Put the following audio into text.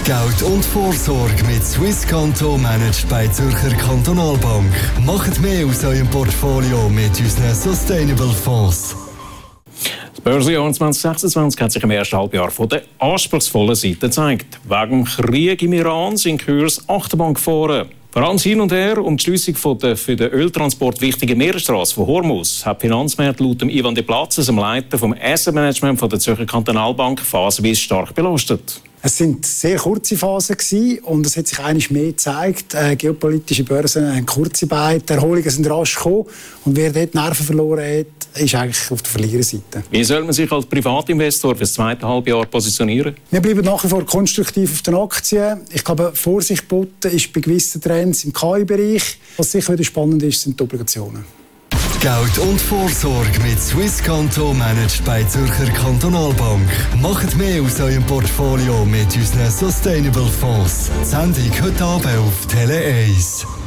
Geld und Vorsorge mit Swisscanto managed bei Zürcher Kantonalbank. Macht mehr aus eurem Portfolio mit unseren Sustainable Fonds. Das Börsenjahr 2026 hat sich im ersten Halbjahr von der anspruchsvollen Seite gezeigt. Wegen dem Krieg im Iran sind die Kurse Achterbahn gefahren. Vor allem hin und her um die Schliessung von der für den Öltransport wichtigen Meeresstraße von Hormuz hat die Finanzmärkte laut Ivan de Platzes, dem Leiter vom Asset Management von der Zürcher Kantonalbank, phasenweise stark belastet. Es sind sehr kurze Phasen gewesen und es hat sich eigentlich mehr gezeigt. Geopolitische Börsen haben kurze Beine, die Erholungen sind rasch gekommen und wer dort Nerven verloren hat, ist eigentlich auf der Verliererseite. Wie soll man sich als Privatinvestor für das zweite Halbjahr positionieren? Wir bleiben nach wie vor konstruktiv auf den Aktien. Ich glaube, Vorsicht geboten ist bei gewissen Trends im KI-Bereich. Was sicher wieder spannend ist, sind die Obligationen. Geld und Vorsorge mit Swisscanto managed bei Zürcher Kantonalbank. Macht mehr aus eurem Portfolio mit unseren Sustainable Fonds. Die Sendung heute Abend auf Tele 1.